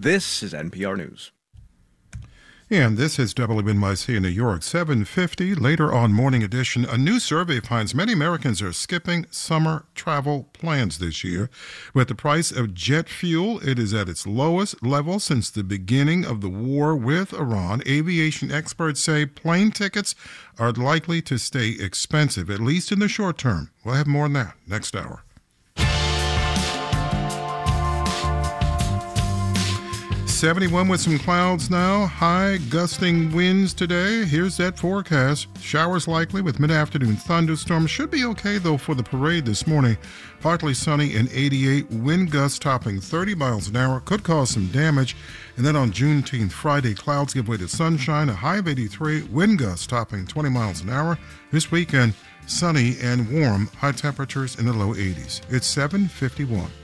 This is NPR News. And this is WNYC in New York, 7:50. Later on Morning Edition, a new survey finds many Americans are skipping summer travel plans this year. With the price of jet fuel, it is at its lowest level since the beginning of the war with Iran. Aviation experts say plane tickets are likely to stay expensive, at least in the short term. We'll have more on that next hour. 71 with some clouds now. High gusting winds today. Here's that forecast. Showers likely with mid-afternoon thunderstorms. Should be okay, though, for the parade this morning. Partly sunny and 88. Wind gusts topping 30 miles an hour. Could cause some damage. And then on Juneteenth, Friday, clouds give way to sunshine. A high of 83. Wind gusts topping 20 miles an hour. This weekend, sunny and warm. High temperatures in the low 80s. It's 7:51.